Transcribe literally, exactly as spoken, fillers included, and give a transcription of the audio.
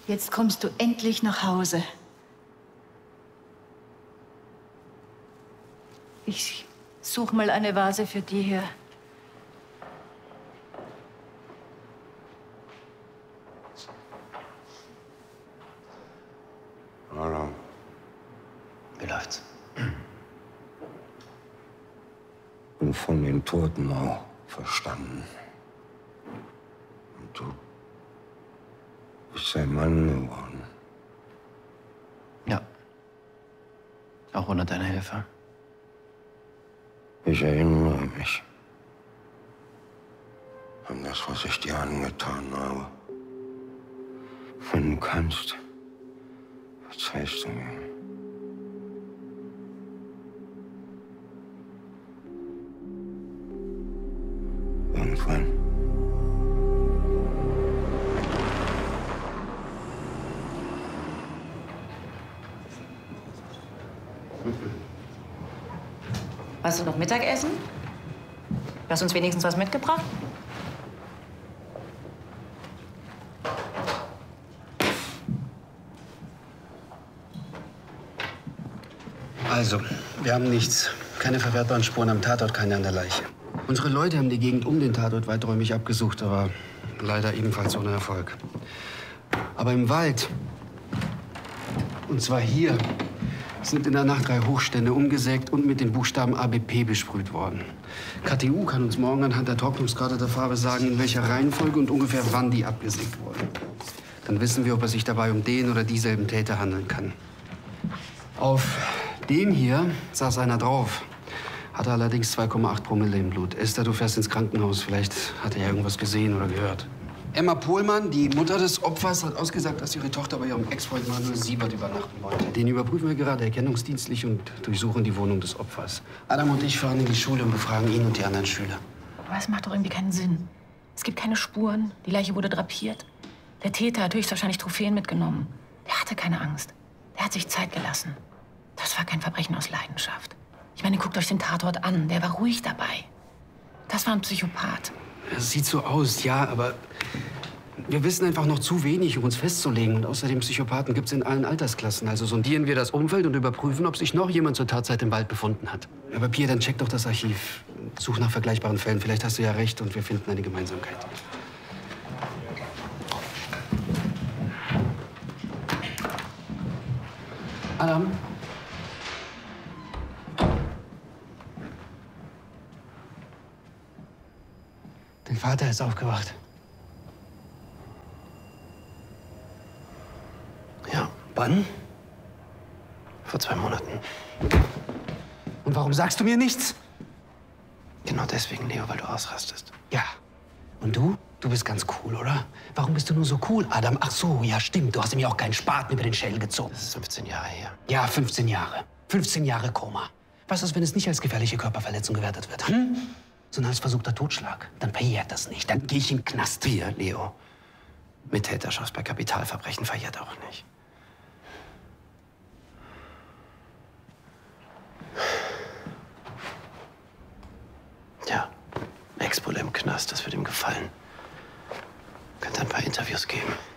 Jetzt kommst du endlich nach Hause. Ich suche mal eine Vase für die hier. Hallo. Wie läuft's? Bin von den Toten auch verstanden. Und du bist sein Mann geworden. Ja. Auch ohne deine Hilfe. Ich erinnere mich an das, was ich dir angetan habe. Wenn du kannst, verzeihst du mir. Irgendwann. Hast du noch Mittagessen? Du hast uns wenigstens was mitgebracht? Also, wir haben nichts. Keine verwertbaren Spuren am Tatort, keine an der Leiche. Unsere Leute haben die Gegend um den Tatort weiträumig abgesucht, aber leider ebenfalls ohne Erfolg. Aber im Wald, und zwar hier, sind in der Nacht drei Hochstände umgesägt und mit den Buchstaben A B P besprüht worden. K T U kann uns morgen anhand der Trocknungskarte der Farbe sagen, in welcher Reihenfolge und ungefähr wann die abgesägt wurden. Dann wissen wir, ob es sich dabei um den oder dieselben Täter handeln kann. Auf dem hier saß einer drauf. Hatte allerdings zwei Komma acht Promille im Blut. Esther, du fährst ins Krankenhaus. Vielleicht hat er ja irgendwas gesehen oder gehört. Emma Pohlmann, die Mutter des Opfers, hat ausgesagt, dass ihre Tochter bei ihrem Ex-Freund Manuel Siebert übernachten wollte. Den überprüfen wir gerade erkennungsdienstlich und durchsuchen die Wohnung des Opfers. Adam und ich fahren in die Schule und befragen ihn und die anderen Schüler. Aber es macht doch irgendwie keinen Sinn. Es gibt keine Spuren. Die Leiche wurde drapiert. Der Täter hat höchstwahrscheinlich Trophäen mitgenommen. Der hatte keine Angst. Der hat sich Zeit gelassen. Das war kein Verbrechen aus Leidenschaft. Ich meine, guckt euch den Tatort an. Der war ruhig dabei. Das war ein Psychopath. Es sieht so aus, ja, aber wir wissen einfach noch zu wenig, um uns festzulegen. Und außerdem Psychopathen gibt es in allen Altersklassen. Also sondieren wir das Umfeld und überprüfen, ob sich noch jemand zur Tatzeit im Wald befunden hat. Aber Pierre, dann check doch das Archiv. Such nach vergleichbaren Fällen. Vielleicht hast du ja recht und wir finden eine Gemeinsamkeit. Adam? Dein Vater ist aufgewacht. Ja. Wann? Vor zwei Monaten. Und warum sagst du mir nichts? Genau deswegen, Leo, weil du ausrastest. Ja. Und du? Du bist ganz cool, oder? Warum bist du nur so cool, Adam? Ach so, ja, stimmt. Du hast mir auch keinen Spaten über den Schädel gezogen. Das ist fünfzehn Jahre her. Ja, fünfzehn Jahre. fünfzehn Jahre Koma. Was ist, wenn es nicht als gefährliche Körperverletzung gewertet wird? Hm? Sondern als versuchter Totschlag. Dann verjährt das nicht. Dann gehe ich in den Knast. Wir, Leo. Mittäterschaft bei Kapitalverbrechen verjährt auch nicht. Ja, Ex-Bulle im Knast, das wird ihm gefallen. Könnte ein paar Interviews geben.